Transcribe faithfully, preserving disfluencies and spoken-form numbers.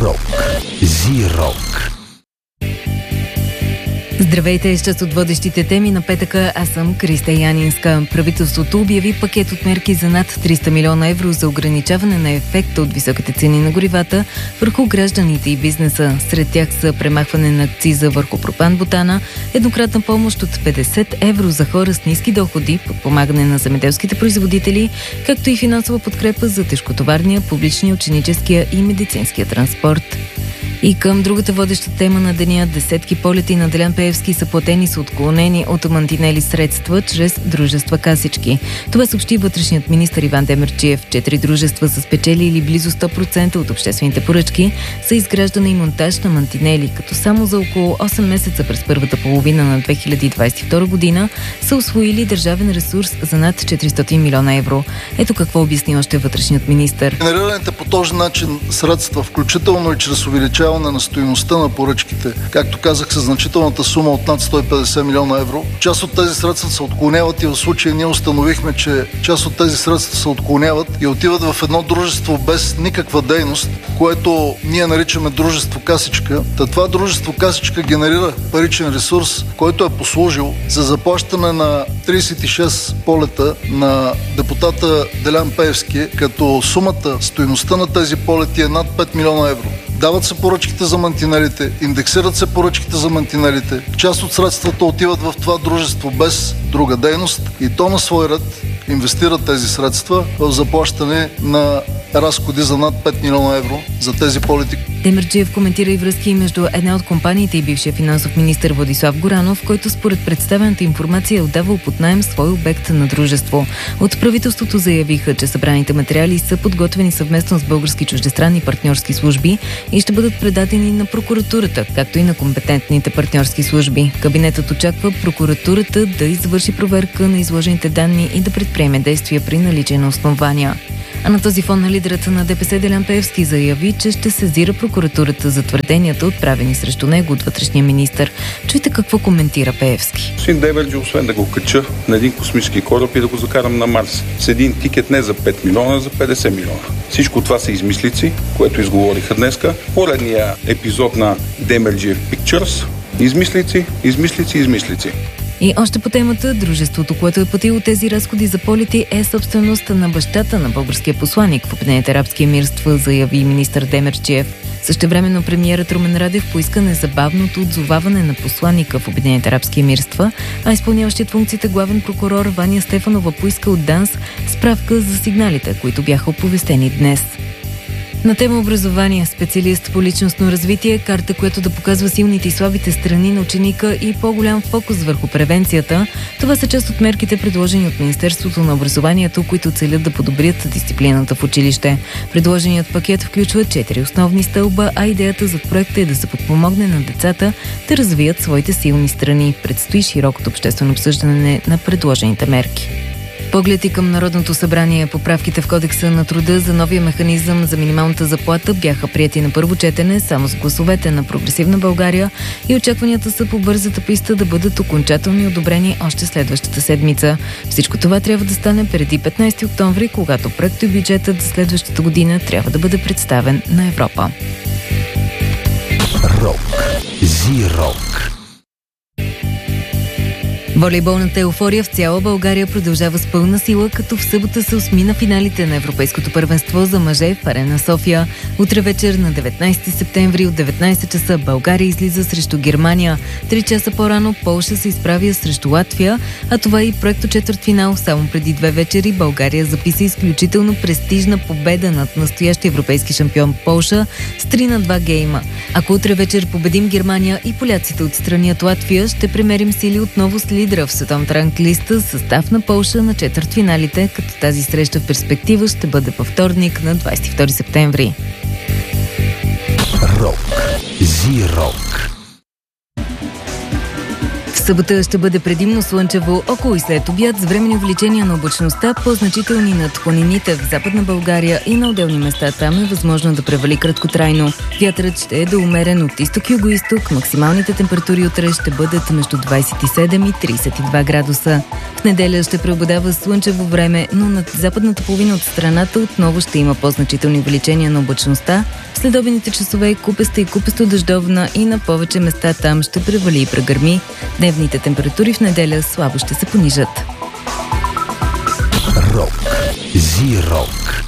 Рок. Зи-рок. Здравейте, е част от водещите теми на петъка. Аз съм Криста Янинска. Правителството обяви пакет от мерки за над триста милиона евро за ограничаване на ефекта от високите цени на горивата върху гражданите и бизнеса. Сред тях са премахване на акциза върху пропан-бутана, еднократна помощ от петдесет евро за хора с ниски доходи, подпомагане на земеделските производители, както и финансова подкрепа за тежкотоварния, публичния, ученическия и медицинския транспорт. И към другата водеща тема на деня, десетки полети на Делян Пеевски са платени с отклонени от мантинели средства чрез дружества касички. Това съобщи вътрешният министър Иван Демерджиев. Четири дружества са спечелили близо сто процента от обществените поръчки за изграждане и монтаж на мантинели, като само за около осем месеца през първата половина на две хиляди двадесет и втора година са усвоили държавен ресурс за над четиристотин милиона евро. Ето какво обясни още вътрешният министър. Генерираните по този начин средства, включително и чрез увеличаване на стойността на поръчките, както казах, със значителната сума от над сто и петдесет милиона евро. Част от тези средства се отклоняват и в случая ние установихме, че част от тези средства се отклоняват и отиват в едно дружество без никаква дейност, което ние наричаме дружество касичка. Та това дружество касичка генерира паричен ресурс, който е послужил за заплащане на тридесет и шест полета на депутата Делян Пеевски, като сумата, стойността на тези полети е над пет милиона евро. Дават се поръчките за мантинелите, индексират се поръчките за мантинелите. Част от средствата отиват в това дружество без друга дейност и то на свой ред инвестира тези средства в заплащане на разходи за над пет милиона евро за тези полети. Демерджиев коментира и връзки между една от компаниите и бившия финансов министър Владислав Горанов, който според представената информация е отдавал под наем свой обект на дружество. От правителството заявиха, че събраните материали са подготвени съвместно с български чуждестранни партньорски служби и ще бъдат предадени на прокуратурата, както и на компетентните партньорски служби. Кабинетът очаква прокуратурата да извърши проверка на изложените данни и да предприеме действия при наличие на основания. А на този фон на лидерът на ДПС Делян Пеевски заяви, че ще сезира прокуратурата за твърденията, отправени срещу него от вътрешния министър. Чуйте какво коментира Пеевски. Господин Демерджи, освен да го кача на един космически кораб и да го закарам на Марс с един тикет не за пет милиона, а за петдесет милиона. Всичко това са измислици, което изговориха днеска. Поредния епизод на Демерджиев Pictures. Измислици, измислици, измислици. И още по темата, дружеството, което е платило тези разходи за полети, е собственост на бащата на българския посланик в Обединените арабски емирства, заяви министър Демерджиев. Същевременно премиерът Румен Радев поиска незабавното отзоваване на посланика в Обединените арабски емирства, а изпълняващият функциите главен прокурор Ваня Стефанова поиска от ДАНС справка за сигналите, които бяха оповестени днес. На тема образование, специалист по личностно развитие, карта, която да показва силните и слабите страни на ученика и по-голям фокус върху превенцията. Това са част от мерките, предложени от Министерството на образованието, които целят да подобрят дисциплината в училище. Предложеният пакет включва четири основни стълба, а идеята за проекта е да се подпомогне на децата да развият своите силни страни. Предстои широкото обществено обсъждане на предложените мерки. Поглед и към Народното събрание. Поправките в Кодекса на труда за новия механизъм за минималната заплата бяха приети на първо четене само с гласовете на Прогресивна България и очакванията са по бързата писта да бъдат окончателно одобрени още следващата седмица. Всичко това трябва да стане преди петнайсети октомври, когато проектобюджетът за следващата година трябва да бъде представен на Европа. Рок. Зи-рок. Волейболната еуфория в цяла България продължава с пълна сила, като в събота се осмина финалите на Европейското първенство за мъже в Арена София. Утре вечер на деветнайсети септември от деветнайсет часа България излиза срещу Германия. Три часа по-рано Полша се изправя срещу Латвия, а това е и проекто четвъртфинал. Само преди две вечери България записа изключително престижна победа над настоящия европейски шампион Полша с три на два гейма. Ако утре вечер победим Германия и поляците отстранят Латвия, ще премерим сили отново с лидера в световната ранглиста, състав на Полша на четвъртфиналите, като тази среща в перспектива ще бъде във вторник на двайсет и втори септември. Рок. Зи-рок. събота ще бъде предимно слънчево, около и след обяд, с временни увеличения на облачността, по-значителни над планините в Западна България и на отделни места там е възможно да превали краткотрайно. Вятърът ще е до умерен от изток-юго-исток, максималните температури утре ще бъдат между двадесет и седем и тридесет и два градуса. В неделя ще преобладава слънчево време, но над западната половина от страната отново ще има по-значителни увеличения на облачността. В следобедните часове купеста и купесто дъждовна и на повече места там ще превали и прегърми. Дневните температури в неделя слабо ще се понижат. Рок. Зи-рок.